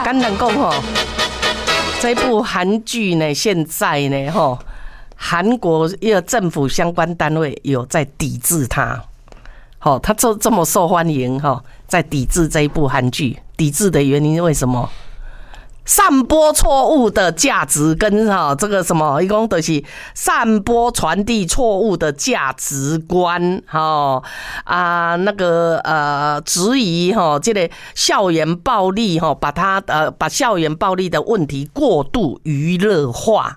简单讲吼，这部韩剧呢，现在呢吼，韩国一个政府相关单位有在抵制它。好，它这么受欢迎哈，在抵制这一部韩剧。抵制的原因为什么？散播错误的价值跟这个什么，一共都是散播传递错误的价值观那个质疑这个校园暴力把校园暴力的问题过度娱乐化。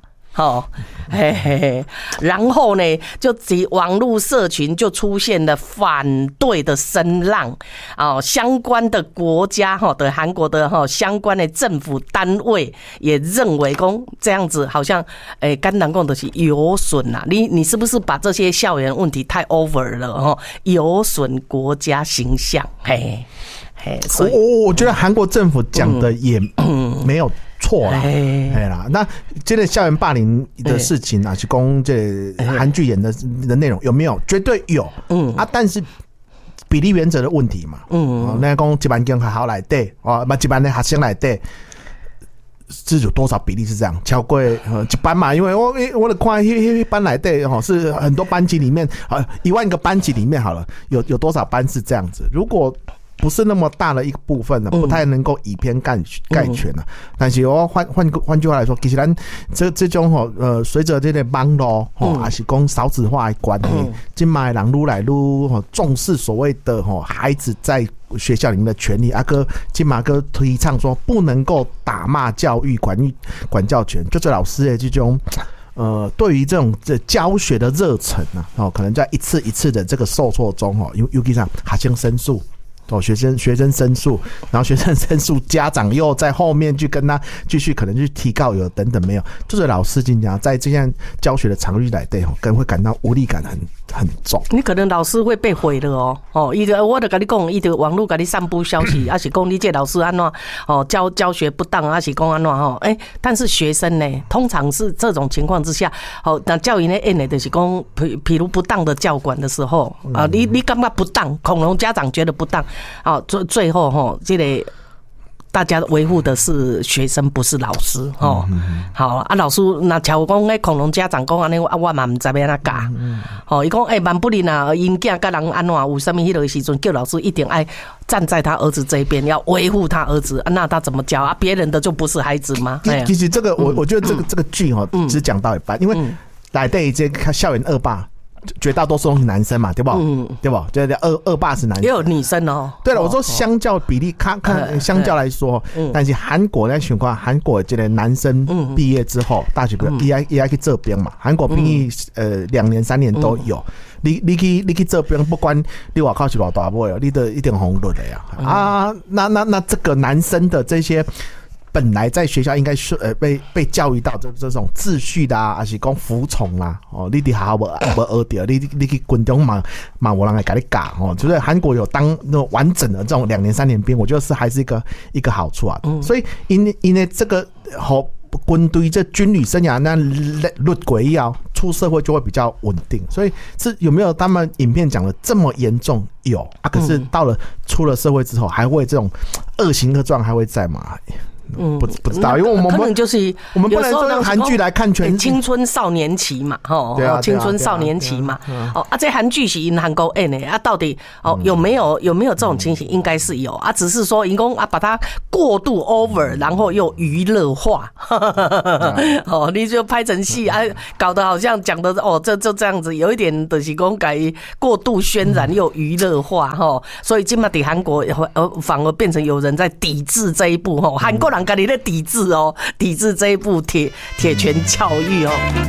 然后呢，就网络社群就出现了反对的声浪相关的国家的韩国的相关的政府单位也认为这样子好像简单讲就是有损啦，你是不是把这些校园问题太 over 了有损国家形象？ 所以我觉得韩国政府讲的也没有错啦，啦，那这个校园霸凌的事情啊，是讲这韩剧演的内容有没有？绝对有，但是比例原则的问题嘛，那讲一班跟学校来对，一班的学生来对，是有多少比例是这样？超过一班嘛？因为我的看一班来对是很多班级里面10000个班级里面好了，有多少班是这样子？如果不是那么大的一个部分呢，不太能够以偏概全啊。但是我换句话来说，其实咱这种随着这个网络还是讲少子化的关系，现在的人越来越重视所谓的孩子在学校里面的权利，现在还提倡说不能够打骂教育管教权，就是老师的这种。对于这种教学的热忱啊，可能在一次一次的这个受挫中尤其上学生申诉。学生申诉，然后学生申诉，家长又在后面去跟他继续可能去提告有等等没有，就是老师经常在这样教学的场域来对可能会感到无力感很重。你可能老师会被毁了我就跟你讲，他就网络跟你散布消息，还是讲你这老师安怎教学不当，还是讲安怎但是学生呢，通常是这种情况之下，那教育呢演的就是讲，譬如不当的教管的时候你感觉不当，恐龙家长觉得不当。最后这个大家维护的是学生，不是老师好老师那像讲恐龙家长讲安尼，我嘛唔知要安怎教。伊讲万不利呐，因囝甲人安怎有什么迄个时阵，叫老师一定爱站在他儿子这边，要维护他儿子。那他怎么教啊？别人的就不是孩子吗？ 其实这个我觉得这个剧只讲到一半，因为来对这个校园恶霸。绝大多数都是男生嘛，对不？对不？这恶霸是男生， 也有女生对了，我说相较比例看相较来说，但是韩国在情况，韩国这个男生毕业之后，大学毕业也去这边嘛，韩国兵役2年3年都有。你去这边，不管你外口是多大尾，你都一定红润的呀。那这个男生的这些。本来在学校应该是被教育到这种秩序啦，还是讲服从啦你伫学校无学到，你去军中嘛有人来给你教就是韩国有当那种完整的这种2年3年兵，我觉得是还是一个好处啊。所以因为这个军队这军旅生涯那律轨出社会就会比较稳定，所以是有没有他们影片讲的这么严重？有可是到了出了社会之后，还会这种恶行恶状还会在吗？不知道，因为我们可能就是我们不能说用韩剧来看全青春少年期嘛，青春少年期嘛，这韩剧是因韩国演的到底有没有这种情形？应该是有只是说因公把它过度 over， 然后又娱乐化，你就拍成戏搞得好像讲的就这样子，有一点就是讲改过度渲染又娱乐化所以今嘛在韩国反而变成有人在抵制这一部韩国人跟你在抵制这一部铁拳教育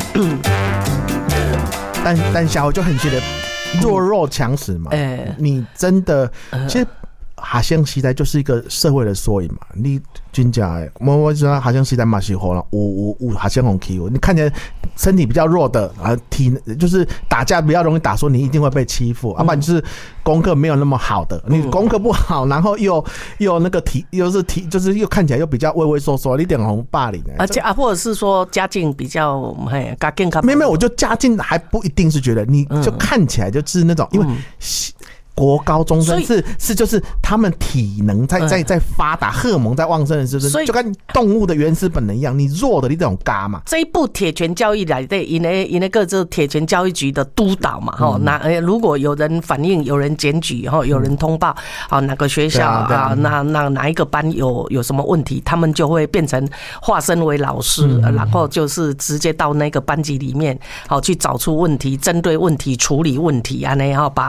但小孩就很觉得弱强食嘛，你真的其实学生时代就是一个社会的缩影嘛，你真正我知道学生时代嘛是有学生很欺负，你看起来身体比较弱的就是打架比较容易打，说你一定会被欺负，不然就是功课没有那么好的，你功课不好，然后又那个就是又看起来又比较畏畏缩缩，你点红霸凌或者是说家境比较家境没有，我就家境还不一定是觉得，你就看起来就是那种因为。 国高中生是就是他们体能在发达，荷尔蒙在旺盛的时候，就跟动物的原始本能一样，你弱的你这种嘎嘛。 这一部铁拳教育来的，因为各自铁拳教育局的督导嘛，如果有人反映、有人检举、有人通报，哪个学校啊，哪一个班有什么问题，他们就会变成化身为老师，然后就是直接到那个班级里面，去找出问题，针对问题处理问题啊，然后把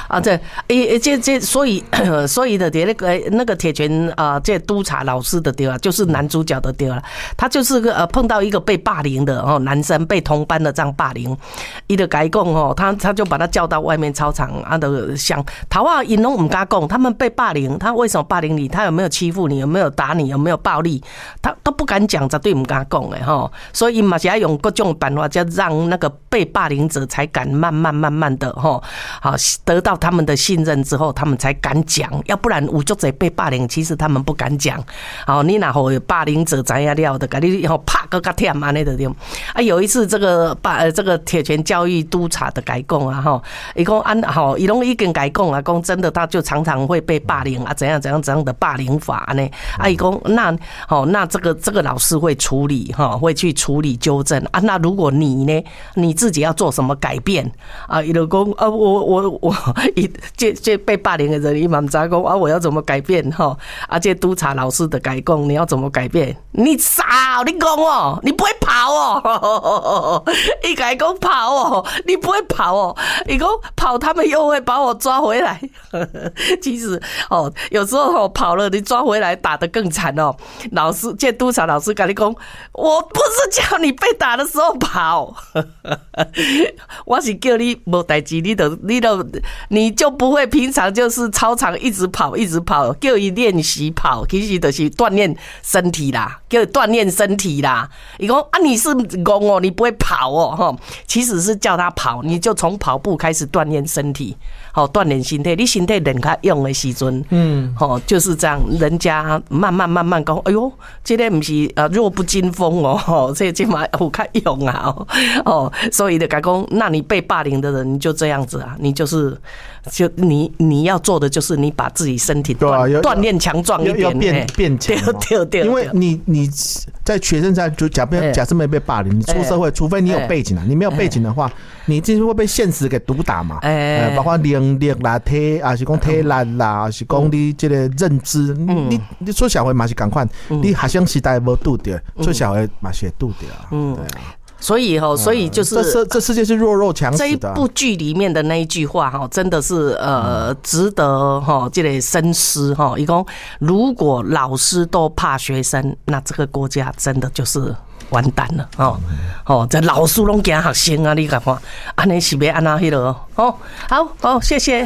所以的那个铁拳这督察老师的对啊，就是男主角的对了，他就是碰到一个被霸凌的男生，被同班的这样霸凌，他就跟他讲他就把他叫到外面操场啊的想，他话因拢唔敢讲，他们被霸凌，他为什么霸凌你？他有没有欺负你？有没有打你？有没有暴力？他都不敢讲，绝对唔敢讲的所以嘛是要用各种办法，就让那个被霸凌者才敢慢慢的得到他们的信任之后，他们才敢讲，要不然有足侪被霸凌，其实他们不敢讲。你若互霸凌者知影了，就甲你啪个较忝安尼就对。有一次这个铁拳教育督察的改讲伊讲伊拢已经改讲啊，讲真的他就常常会被霸凌啊，怎样的霸凌法呢？伊讲那这个老师会处理会去处理纠正啊。那如果你呢，你自己要做什么改变啊？伊就讲我这被霸凌的人，伊嘛不知道讲我要怎么改变这督察老师的改讲，你要怎么改变？你傻，你讲你不会跑伊改讲跑你不会跑伊讲跑，他们又会把我抓回来。其实有时候跑了，你抓回来打得更惨老师，这督察老师跟你讲，我不是叫你被打的时候跑，我是叫你没代志，你就不会平常就是操场一直跑，叫伊练习跑，其实就是锻炼身体啦，叫锻炼身体啦。伊讲你是戆你不会跑其实是叫他跑，你就从跑步开始锻炼身体，锻炼身体，你身体练较用的时阵，就是这样，人家慢慢讲，哎呦，这个不是弱不禁风这嘛有较用啊所以就讲，那你被霸凌的人，你就这样子啊，你就是你要做的就是你把自己身体锻炼强壮一点， 要变强。对，因为你在学生在就假设没被霸凌，你出社会，除非你有背景你没有背景的话，你一定会被现实给毒打嘛。包括能力啦、还是讲体力啦，还是讲你这个认知，你出社会嘛是同款，你学生时代无拄到，出社会嘛是会拄到。对啊。 所以就是这世界是弱肉强食的。 这一部剧里面的那一句话真的是值得这个深思伊讲，如果老师都怕学生，那这个国家真的就是完蛋了这老师拢惊学生啊，你看看，安尼是要安那迄落好，谢谢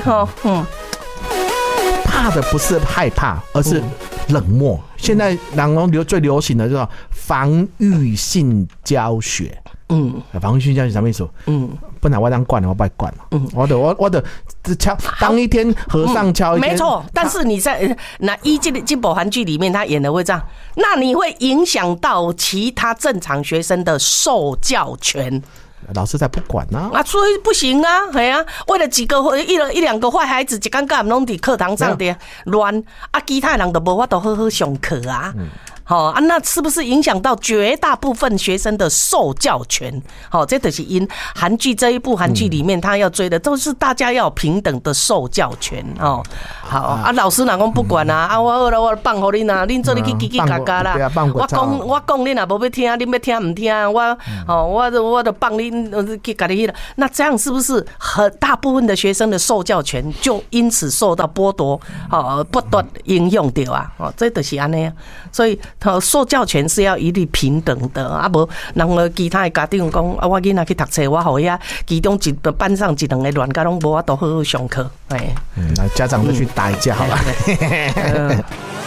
怕的不是害怕，而是冷漠。现在人最流行的就是防御性教学。防御性教学什么意思？本来我当管了，我不管了。我的敲，当一天和尚敲一天。 没错，但是你在这部韩剧里面，他演的会这样，那你会影响到其他正常学生的受教权。 老师才不管所以不行啊，为了一两个坏孩子，一竿竿拢在课堂上的乱其他人都无法度好好上课啊。那是不是影响到绝大部分学生的受教权？这就是因韩剧这一部韩剧里面，他要追的都是大家要平等的受教权好老师哪讲不管我放给你恁做你去叽叽嘎嘎啦。我讲你哪无要听，你要听唔听？我就放你去搞你。那这样是不是很大部分的学生的受教权就因此受到剥夺？不断影响到这就是安尼。所以受教权是要一律平等的无人其他的家长讲我囡仔去读册，我互遐其中班上一两个乱甲拢无法度好好上课。 家长就去打一架好了。